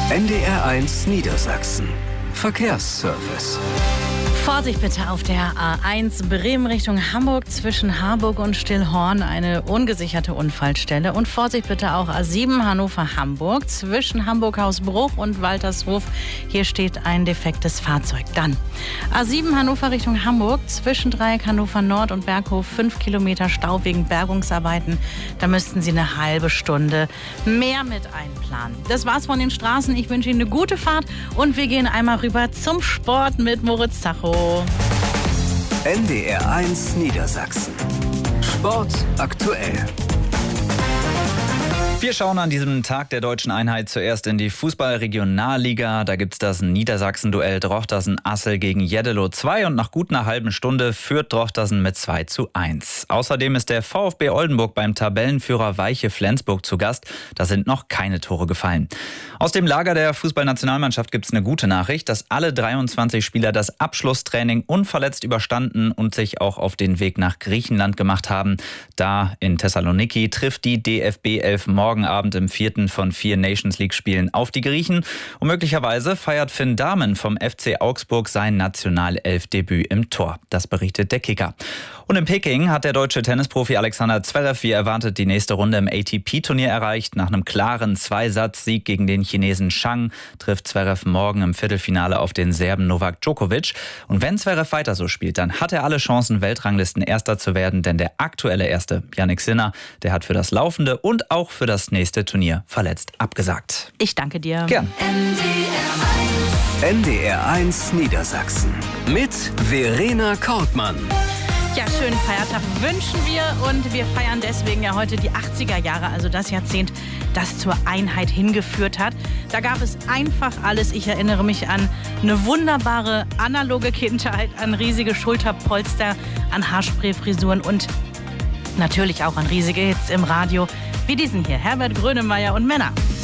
NDR1 Niedersachsen. Verkehrsservice. Vorsicht bitte auf der A1 Bremen Richtung Hamburg zwischen Harburg und Stillhorn, eine ungesicherte Unfallstelle. Und Vorsicht bitte auch A7 Hannover-Hamburg zwischen Hamburg-Hausbruch und Waltershof. Hier steht ein defektes Fahrzeug. Dann A7 Hannover Richtung Hamburg zwischen Dreieck Hannover Nord und Berghof 5 Kilometer Stau wegen Bergungsarbeiten. Da müssten Sie eine halbe Stunde mehr mit einplanen. Das war's von den Straßen. Ich wünsche Ihnen eine gute Fahrt und wir gehen einmal rüber zum Sport mit Moritz Zacho. NDR1 Niedersachsen. Sport aktuell. Wir schauen an diesem Tag der deutschen Einheit zuerst in die Fußball-Regionalliga. Da gibt's das Niedersachsen-Duell Drochtersen-Assel gegen Jeddelo 2 und nach gut einer halben Stunde führt Drochtersen mit 2:1. Außerdem ist der VfB Oldenburg beim Tabellenführer Weiche Flensburg zu Gast. Da sind noch keine Tore gefallen. Aus dem Lager der Fußballnationalmannschaft gibt's eine gute Nachricht, dass alle 23 Spieler das Abschlusstraining unverletzt überstanden und sich auch auf den Weg nach Griechenland gemacht haben. Da in Thessaloniki trifft die DFB 11 morgen Abend im 4. von 4 Nations-League-Spielen auf die Griechen. Und möglicherweise feiert Finn Dahmen vom FC Augsburg sein Nationalelf-Debüt im Tor. Das berichtet der Kicker. Und in Peking hat der deutsche Tennisprofi Alexander Zverev wie erwartet die nächste Runde im ATP-Turnier erreicht. Nach einem klaren Zweisatz-Sieg gegen den Chinesen Zhang trifft Zverev morgen im Viertelfinale auf den Serben Novak Djokovic. Und wenn Zverev weiter so spielt, dann hat er alle Chancen, Weltranglisten-Erster zu werden. Denn der aktuelle Erste, Jannik Sinner, der hat für das laufende und auch für das nächste Turnier verletzt abgesagt. Ich danke dir. Gern. NDR1 Niedersachsen. Mit Verena Kortmann. Ja, schönen Feiertag wünschen wir und wir feiern deswegen ja heute die 80er Jahre, also das Jahrzehnt, das zur Einheit hingeführt hat. Da gab es einfach alles. Ich erinnere mich an eine wunderbare analoge Kindheit, an riesige Schulterpolster, an Haarspray-Frisuren und natürlich auch an riesige Hits im Radio, wie diesen hier, Herbert Grönemeyer und Männer.